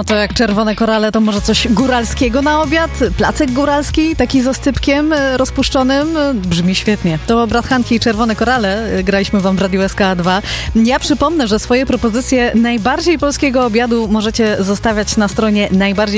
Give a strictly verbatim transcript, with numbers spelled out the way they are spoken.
No to jak czerwone korale, to może coś góralskiego na obiad? Placek góralski, taki z oscypkiem rozpuszczonym? Brzmi świetnie. To Brat Hanki i Czerwone Korale. Graliśmy wam w Radiu S K A dwa. Ja przypomnę, że swoje propozycje najbardziej polskiego obiadu możecie zostawiać na stronie najbardziej